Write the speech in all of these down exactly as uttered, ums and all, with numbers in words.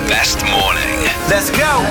best morning. Let's go!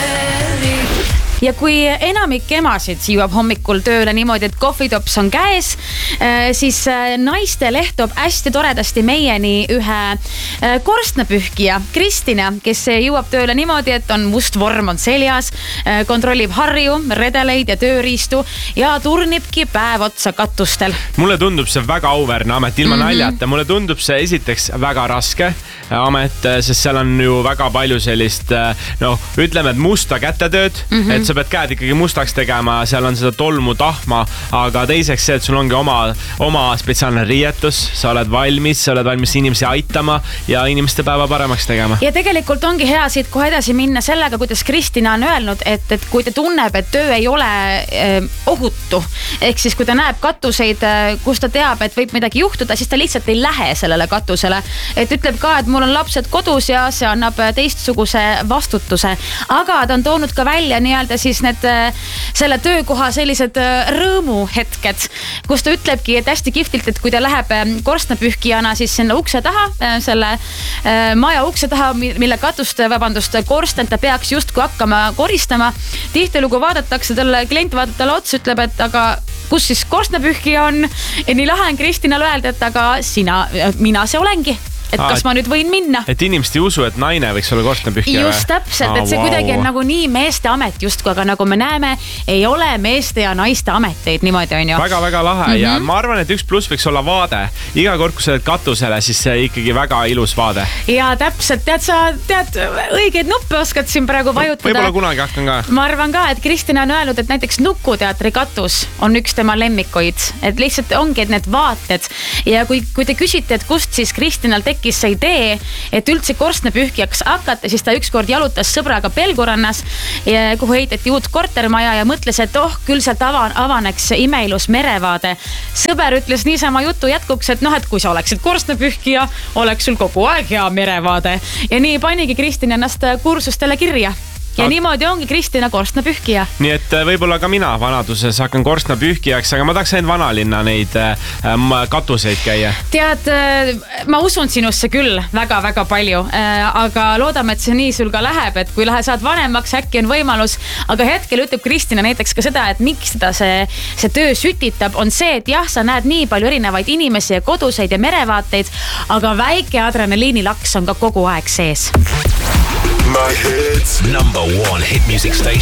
Ja kui enamik emasid jõuab hommikul tööle niimoodi, et kohvitops on käes, siis naiste leht toob hästi toredasti meieni ühe korstnapühkija, Kristina, kes jõuab tööle niimoodi, et on must vorm on seljas, kontrollib harju, redeleid ja tööriistu ja turnibki päev otsa katustel. Mulle tundub see väga auväärne amet, ilma mm-hmm. naljata. Mulle tundub see esiteks väga raske amet, sest seal on ju väga palju sellist, no ütleme, et musta kätetööd, mm-hmm. et sa pead käed ikkagi mustaks tegema, seal on seda tolmu, tahma, aga teiseks see, et sul ongi oma, oma spetsiaalne riietus, sa oled valmis, sa oled valmis inimesi aitama ja inimeste päeva paremaks tegema. Ja tegelikult ongi hea siit kohe edasi minna sellega, kuidas Kristina on öelnud, et, et kui ta tunneb, et töö ei ole eh, ohutu, ehk siis kui ta näeb katuseid, kus ta teab, et võib midagi juhtuda, siis ta lihtsalt ei lähe sellele katusele. Et ütleb ka, et mul on lapsed kodus ja see annab teistsuguse vastutuse, aga ta on toonud ka välja nii-öelda siis need, selle töökoha sellised rõõmuhetked, kus ta ütlebki, et hästi kihvtilt, et kui ta läheb korstnapühkijana siis sinna ukse taha, selle maja ukse taha, mille katust, vabandust, korsten ta peaks justkui hakkama koristama. Tihtilugu vaadatakse talle, klient vaatab talle otsa, ütleb, et aga kus siis korstnapühkija on? Ja nii lahe on Kristinal öelda, et aga sina, mina see olengi. Et kas ma nüüd võin minna? Et inimesed ei usu, et naine võiks olla korstnapühkija. Just täpselt, et see kuidagi on nagu nii meeste amet justku, aga nagu me näeme, ei ole meeste ja naiste ameteid, niimoodi on ju. Väga-väga lahe mm-hmm. ja ma arvan, et üks pluss võiks olla vaade. Iga kord, kui sa oled katusele, siis see ikkagi väga ilus vaade. Ja täpselt, tead sa, tead, õigeid nuppe oskad siin praegu vajutada. Võib-olla kunagi hakkan ka. Ma arvan ka, et Kristina on öelnud, et näiteks Nukuteatri katus on üks tema lemmikuid. Et lihtsalt ongi need vaated. Ja kui, kui te küsite, et kust siis Kristinal tekkis see idee, et üldse korstnapühkijaks hakata, siis ta ükskord jalutas sõbraga Pelgurannas, kuhu heiteti uut kortermaja ja mõtles, et oh, küll sealt avan, avaneks imeilus merevaade. Sõber ütles niisama jutu jätkuks, et noh, et kui sa oleksid korstnapühkija, oleks sul kogu aeg hea merevaade. Ja nii panigi Kristin ennast kursustele kirja. Ja niimoodi ongi Kristina korstnapühkija. Nii et võib-olla ka mina vanaduses hakkan korstnapühkijaks, aga ma tahaks ainult vanalinna neid äh, katuseid käia. Tead, ma usun sinusse küll väga-väga palju, äh, aga loodame, et see nii sul ka läheb, et kui lähe saad vanemaks, äkki on võimalus. Aga hetkel ütleb Kristina näiteks ka seda, et miks teda see, see töö sütitab, on see, et jah, sa näed nii palju erinevaid inimesi ja koduseid ja merevaateid, aga väike adrenaliinilaks on ka kogu aeg sees. My hits. Number one hit music station.